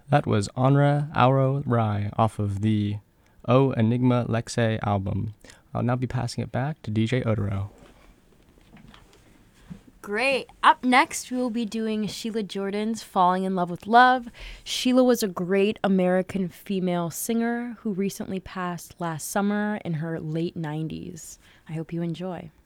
That was Onra Auro Rai off of the O Enigma Lexe album. I'll now be passing it back to DJ Otero. Great. Up next, we will be doing Sheila Jordan's Falling in Love with Love. Sheila was a great American female singer who recently passed last summer in her late 90s. I hope you enjoy.